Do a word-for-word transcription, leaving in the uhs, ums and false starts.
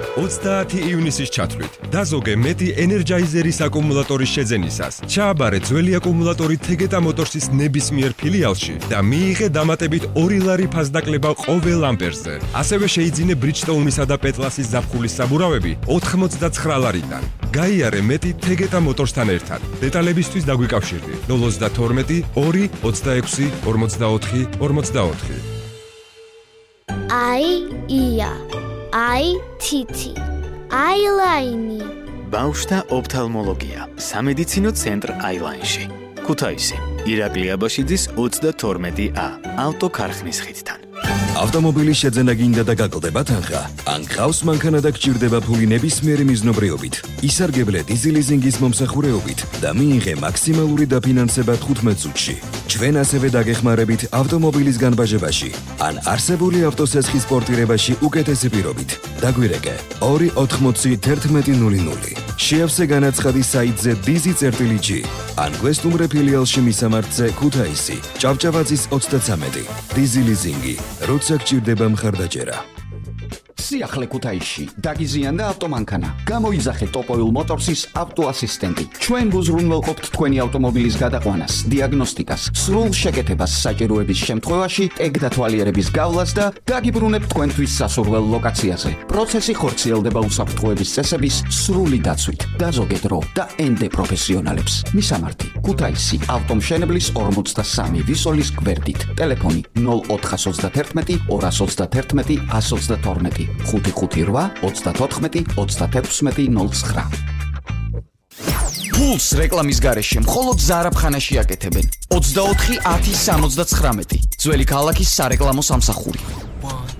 ოცდაათი ივნისის ჩათვლით. დაზოგე მეტი ენერჯაიზერის აკუმულატორის შეძენისას. ჩააბარე ძველი აკუმულატორი თეგეტა მოტორსის ნებისმიერ ფილიალში და მიიღე დამატებით ორი ლარი ფასდაკლება ყოველ ამპერზე. ასევე შეიძინე Bridgestone-ისა და Petlas-ის ზაფხულის საბურავები ოთხმოცდაცხრა ლარიდან. გაიარე მეტი თეგეტა მოტორსთან ერთად. დეტალებისთვის დაგვიკავშირდი ნულ ოცდათორმეტი ორი ოცდაექვსი ორმოცდაოთხი ორმოცდაოთხი. აი ია აი თითი აილაინი ბავშვთა ოფთალმოლოგია სამედიცინო ცენტრ აილაინში ქუთაისი ირაკლი აბაშიძის ოცდათორმეტი ა ავტოქარხნის ხიდთან. ავტომობილის შეძენა გინდა და გაკლდება თანხა? ან გყავს მანქანა და გჭირდება ფული ნებისმიერი მიზნობრიობით? ისარგებლე დიზელიზინგის მომსახურეობით და მიიღე მაქსიმალური დაფინანსება თხუთმეტ წუთში. ჩვენ ასევე დაგეხმარებით ავტომობილის განბაჟებაში ან არსებული ავტოსესხის პორტირებაში უკეთესი პირობით. დაგვირეკე ორი ოთხმოცი თერთმეტი ნული ნული. შეავსე განაცხადი საიტზე დიზი წერტილი ჯი ან გვესტუმრე ფილიალში მისამართზე ქუთაისი ჭავჭავაძის ოცდათვრამეტი. დიზი ლიზინგი, როცა გჭირდება მხარდაჭერა. სიახლე ქუთაისში დაგიზიანდა ავტომანქანა. გამოიძახე ტოპოილ მოტორსის ავტოასისტენტი. ჩვენ გუზრუნველყოფთ თქვენი ავტომობილის გადაყვანას, დიაგნოსტიკას, სრულ შეკეთებას საჭიროების შემთხვევაში, ტეგ დათვალიერების გავლას და დაგიბრუნებთ თქვენთვის სასურველ ლოკაციაზე. პროცესი ხორციელდება უსაფრთხოების წესების სრული დაცვით. დაზოგე დრო და ენდე პროფესიონალებს. მისამართი: ქუთაისი, ავტომშენებლის ორმოცდასამი ვისოლის გვერდით. ტელეფონი ნულ ოთხას ოცდათერთმეტი ორას ოცდათერთმეტი ას ოცდათორმეტი. ხუთი ხუთი რვა ოცდათოთხმეტი ოცდათექვსმეტი ნულ ცხრა. ფულს რეკლამის გარეშე მხოლოდ ზარაფხანაში აკეთებენ. ოცდაოთხი ათი სამოცდაცხრამეტი. ძველი ქალაქის სარეკლამო სამსახური.